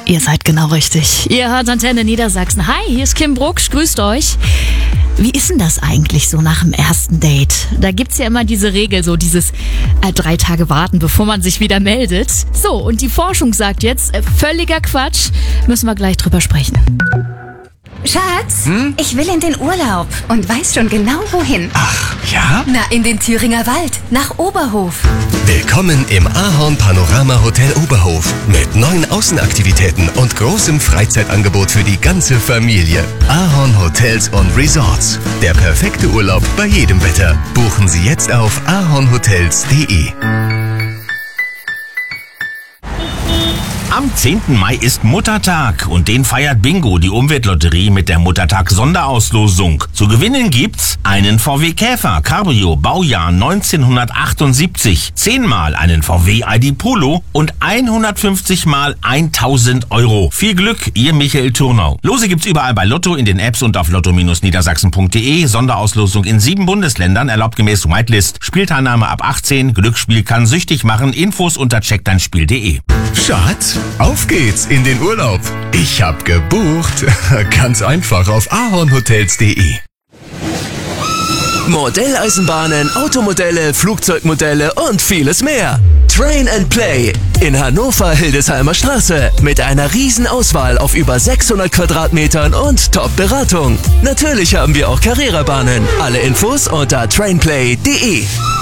Ihr seid genau richtig. Ihr hört Antenne Niedersachsen. Hi, hier ist Kim Brucksch, grüßt euch. Wie ist denn das eigentlich so nach dem ersten Date? Da gibt's ja immer diese Regel, so dieses 3 Tage warten, bevor man sich wieder meldet. So, und die Forschung sagt jetzt, völliger Quatsch, müssen wir gleich drüber sprechen. Schatz, ich will in den Urlaub und weiß schon genau wohin. Ach, ja? Na, in den Thüringer Wald, nach Oberhof. Willkommen im Ahorn Panorama Hotel Oberhof mit 9 Außenaktivitäten und großem Freizeitangebot für die ganze Familie. Ahorn Hotels und Resorts. Der perfekte Urlaub bei jedem Wetter. Buchen Sie jetzt auf ahornhotels.de. Am 10. Mai ist Muttertag und den feiert Bingo, die Umweltlotterie, mit der Muttertag-Sonderauslosung. Zu gewinnen gibt's einen VW Käfer Cabrio Baujahr 1978, 10-mal einen VW ID Polo und 150-mal 1000 Euro. Viel Glück, ihr Michael Turnau. Lose gibt's überall bei Lotto, in den Apps und auf lotto-niedersachsen.de. Sonderauslosung in 7 Bundesländern, erlaubt gemäß Whitelist. Spielteilnahme ab 18, Glücksspiel kann süchtig machen. Infos unter checkdeinspiel.de. Schatz, auf geht's in den Urlaub. Ich hab gebucht. Ganz einfach auf ahornhotels.de. Modelleisenbahnen, Automodelle, Flugzeugmodelle und vieles mehr. Train and Play in Hannover-Hildesheimer Straße mit einer riesen Auswahl auf über 600 Quadratmetern und Top-Beratung. Natürlich haben wir auch Carrera-Bahnen. Alle Infos unter trainplay.de.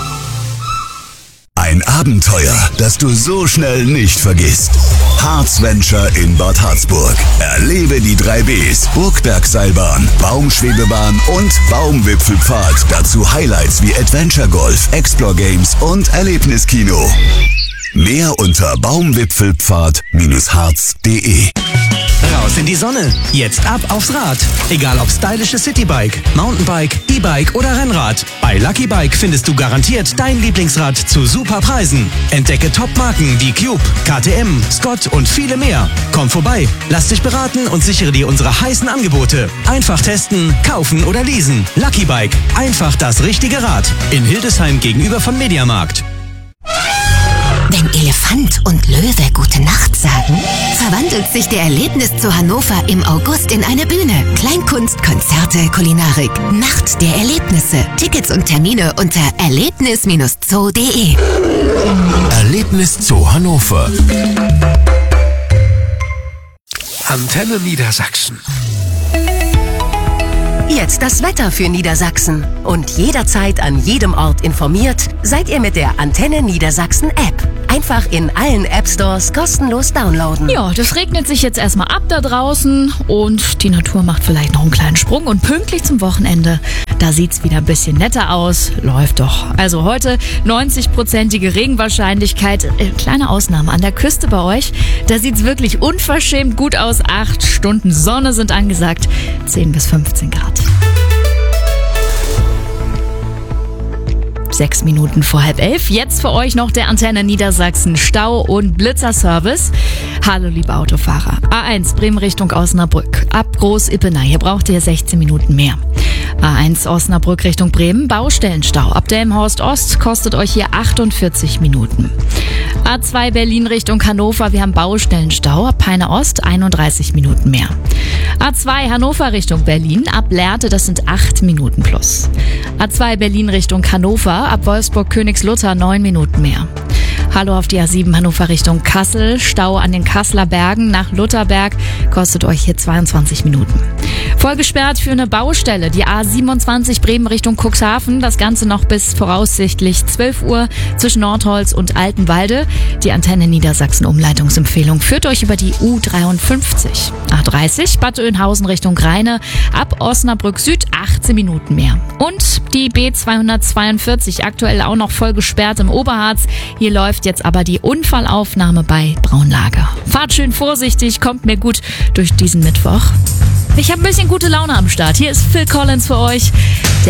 Ein Abenteuer, das du so schnell nicht vergisst. Harzventure in Bad Harzburg. Erlebe die 3 Bs, Burgbergseilbahn, Baumschwebebahn und Baumwipfelpfad. Dazu Highlights wie Adventure Golf, Explore Games und Erlebniskino. Mehr unter baumwipfelpfad-harz.de. Raus in die Sonne. Jetzt ab aufs Rad. Egal ob stylisches Citybike, Mountainbike, E-Bike oder Rennrad. Bei Lucky Bike findest du garantiert dein Lieblingsrad zu super Preisen. Entdecke Top-Marken wie Cube, KTM, Scott und viele mehr. Komm vorbei, lass dich beraten und sichere dir unsere heißen Angebote. Einfach testen, kaufen oder leasen. Lucky Bike. Einfach das richtige Rad. In Hildesheim gegenüber von Mediamarkt. Wenn Elefant und Löwe gute Nacht sagen, verwandelt sich der Erlebniszoo Hannover im August in eine Bühne. Kleinkunst, Konzerte, Kulinarik. Nacht der Erlebnisse. Tickets und Termine unter erlebnis-zoo.de. Erlebniszoo Hannover. Antenne Niedersachsen. Jetzt das Wetter für Niedersachsen. Und jederzeit an jedem Ort informiert seid ihr mit der Antenne Niedersachsen App. Einfach in allen App-Stores kostenlos downloaden. Ja, das regnet sich jetzt erstmal ab da draußen und die Natur macht vielleicht noch einen kleinen Sprung und pünktlich zum Wochenende, da sieht's wieder ein bisschen netter aus. Läuft doch. Also heute 90%ige Regenwahrscheinlichkeit. Kleine Ausnahme an der Küste bei euch. Da sieht's wirklich unverschämt gut aus. 8 Stunden Sonne sind angesagt. 10 bis 15 Grad. 6 Minuten vor 10:30. Jetzt für euch noch der Antenne Niedersachsen Stau- und Blitzerservice. Hallo liebe Autofahrer. A1 Bremen Richtung Osnabrück. Ab Groß-Ippenau. Hier braucht ihr 16 Minuten mehr. A1 Osnabrück Richtung Bremen. Baustellenstau. Ab Delmenhorst Ost kostet euch hier 48 Minuten. A2 Berlin Richtung Hannover. Wir haben Baustellenstau. Ab Peine Ost 31 Minuten mehr. A2 Hannover Richtung Berlin. Ab Lehrte, das sind 8 Minuten plus. A2 Berlin Richtung Hannover. Ab Wolfsburg-Königslutter 9 Minuten mehr. Hallo auf die A7 Hannover Richtung Kassel. Stau an den Kasseler Bergen nach Lutherberg kostet euch hier 22 Minuten. Voll gesperrt für eine Baustelle. Die A27 Bremen Richtung Cuxhaven. Das Ganze noch bis voraussichtlich 12 Uhr zwischen Nordholz und Altenwalde. Die Antenne Niedersachsen Umleitungsempfehlung führt euch über die U53. A30 Bad Oeynhausen Richtung Rheine. Ab Osnabrück Süd 18 Minuten mehr. Und die B242 aktuell auch noch voll gesperrt im Oberharz. Hier läuft jetzt aber die Unfallaufnahme bei Braunlager. Fahrt schön vorsichtig, kommt mir gut durch diesen Mittwoch. Ich habe ein bisschen gute Laune am Start. Hier ist Phil Collins für euch.